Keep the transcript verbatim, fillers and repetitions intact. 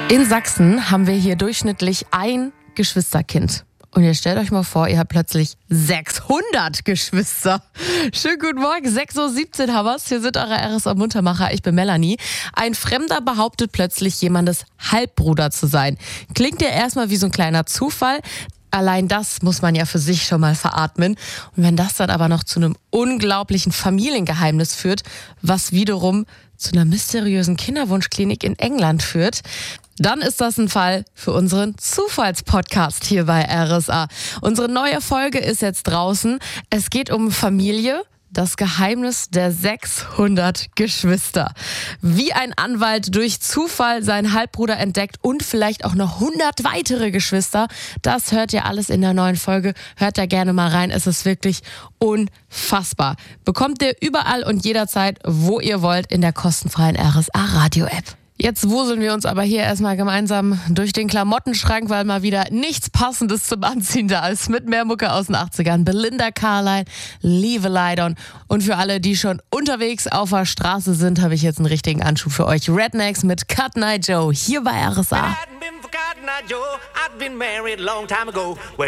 In Sachsen haben wir hier durchschnittlich ein Geschwisterkind. Und ihr stellt euch mal vor, ihr habt plötzlich sechshundert Geschwister. Schönen guten Morgen, sechs Uhr siebzehn haben wir's. Hier sind eure R S A-Muntermacher, ich bin Melanie. Ein Fremder behauptet plötzlich, jemandes Halbbruder zu sein. Klingt ja erstmal wie so ein kleiner Zufall. Allein das muss man ja für sich schon mal veratmen. Und wenn das dann aber noch zu einem unglaublichen Familiengeheimnis führt, was wiederum zu einer mysteriösen Kinderwunschklinik in England führt, dann ist das ein Fall für unseren Zufallspodcast hier bei R S A. Unsere neue Folge ist jetzt draußen. Es geht um Familie, das Geheimnis der sechshundert Geschwister. Wie ein Anwalt durch Zufall seinen Halbbruder entdeckt und vielleicht auch noch hundert weitere Geschwister. Das hört ihr alles in der neuen Folge. Hört da gerne mal rein. Es ist wirklich unfassbar. Bekommt ihr überall und jederzeit, wo ihr wollt, in der kostenfreien R S A-Radio-App. Jetzt wuseln wir uns aber hier erstmal gemeinsam durch den Klamottenschrank, weil mal wieder nichts Passendes zum Anziehen da ist. Mit mehr Mucke aus den achtzigern. Belinda Carlisle, Leave a Light On. Und für alle, die schon unterwegs auf der Straße sind, habe ich jetzt einen richtigen Anschub für euch. Rednecks mit Cotton Eye Joe hier bei R S A.